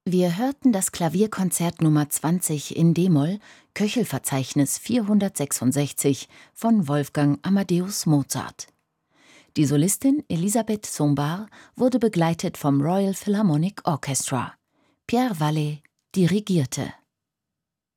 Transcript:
Wir hörten das Klavierkonzert Nummer 20 in d-Moll, Köchelverzeichnis 466 von Wolfgang Amadeus Mozart. Die Solistin Elisabeth Sombart wurde begleitet vom Royal Philharmonic Orchestra. Pierre Vallée dirigierte.